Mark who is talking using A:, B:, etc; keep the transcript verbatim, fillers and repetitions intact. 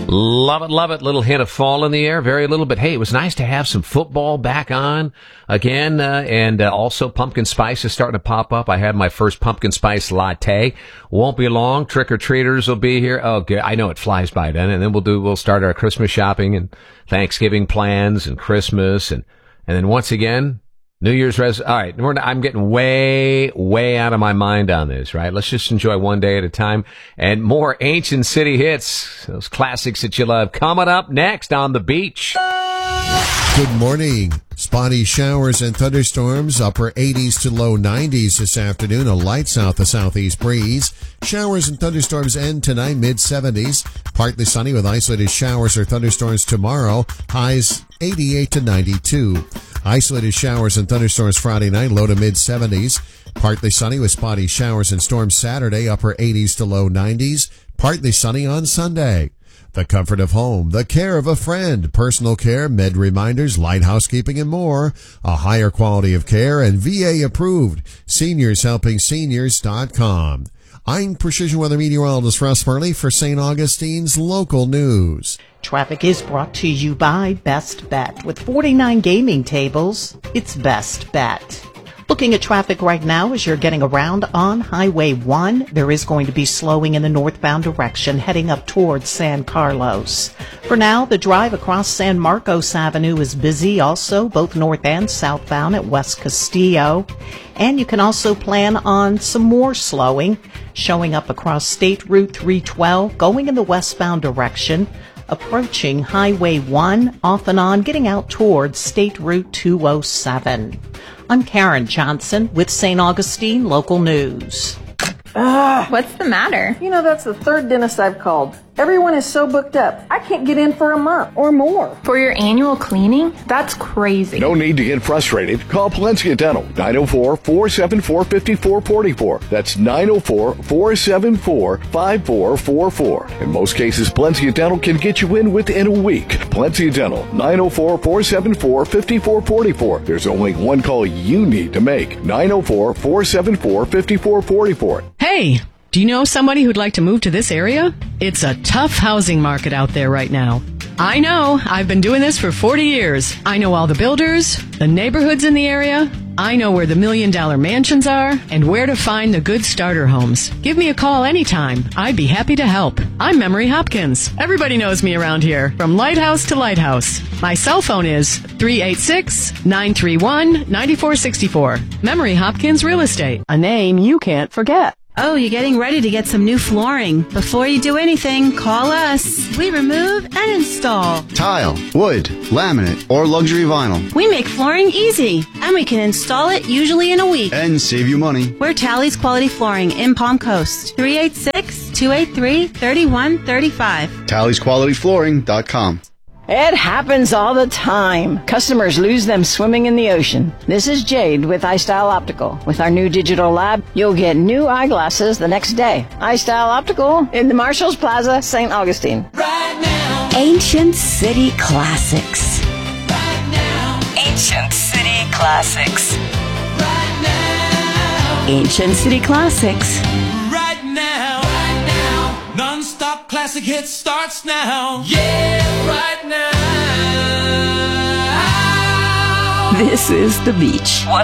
A: Love it, love it. Little hint of fall in the air. Very little, but hey, it was nice to have some football back on again. Uh, and uh, also pumpkin spice is starting to pop up. I had my first pumpkin spice latte. Won't be long. Trick-or-treaters will be here. Oh, good. I know it flies by then. And then we'll do, we'll start our Christmas shopping and Thanksgiving plans and Christmas. And, and then once again, New Year's res. All right, we're not, I'm getting way, way out of my mind on this, right? Let's just enjoy one day at a time. And more ancient city hits, those classics that you love, coming up next on the beach.
B: Good morning. Spotty showers and thunderstorms, upper eighties to low nineties this afternoon. A light south to southeast breeze. Showers and thunderstorms end tonight, mid seventies. Partly sunny with isolated showers or thunderstorms tomorrow. Highs eighty-eight to ninety-two. Isolated showers and thunderstorms Friday night, low to mid seventies. Partly sunny with spotty showers and storms Saturday, upper eighties to low nineties. Partly sunny on Sunday. The comfort of home, the care of a friend, personal care, med reminders, light housekeeping, and more. A higher quality of care and V A approved. Seniors Helping Seniors dot com. I'm Precision Weather Meteorologist Russ Murley for Saint Augustine's Local News.
C: Traffic is brought to you by Best Bet. With forty-nine gaming tables, it's Best Bet. Looking at traffic right now as you're getting around on Highway one, there is going to be slowing in the northbound direction heading up towards San Carlos. For now, the drive across San Marcos Avenue is busy also, both north and southbound at West Castillo. And you can also plan on some more slowing, showing up across State Route three twelve, going in the westbound direction, approaching Highway one, off and on, getting out towards State Route two oh seven. I'm Karen Johnson with Saint Augustine Local News.
D: Ugh. What's the matter?
E: You know, that's the third dentist I've called. Everyone is so booked up. I can't get in for a month or more.
D: For your annual cleaning? That's crazy.
F: No need to get frustrated. Call Palencia Dental, nine oh four, four seven four, five four four four. That's nine oh four, four seven four, five four four four. In most cases, Palencia Dental can get you in within a week. Palencia Dental, nine oh four, four seven four, five four four four. There's only one call you need to make. nine oh four, four seven four, five four four four.
G: Hey, do you know somebody who'd like to move to this area? It's a tough housing market out there right now. I know. I've been doing this for forty years. I know all the builders, the neighborhoods in the area. I know where the million dollar mansions are and where to find the good starter homes. Give me a call anytime. I'd be happy to help. I'm Memory Hopkins. Everybody knows me around here, from lighthouse to lighthouse. My cell phone is three eight six, nine three one, nine four six four. Memory Hopkins Real Estate. A name you can't forget.
H: Oh, you're getting ready to get some new flooring. Before you do anything, call us. We remove and install
I: tile, wood, laminate, or luxury vinyl.
H: We make flooring easy, and we can install it usually in a week.
I: And save you money.
H: We're Tally's Quality Flooring in Palm Coast. three eight six, two eight three, three one three five.
I: Tally's Quality Flooring dot com.
J: It happens all the time. Customers lose them swimming in the ocean. This is Jade with iStyle Optical. With our new digital lab, you'll get new eyeglasses the next day. iStyle Optical in the Marshalls Plaza, Saint Augustine.
K: Right now.
L: Ancient City Classics.
K: Right now.
L: Ancient City Classics.
K: Right now.
L: Ancient City Classics.
K: Right now. Right now. Non-stop classic hit starts now. Yeah, right now.
L: This is The Beach.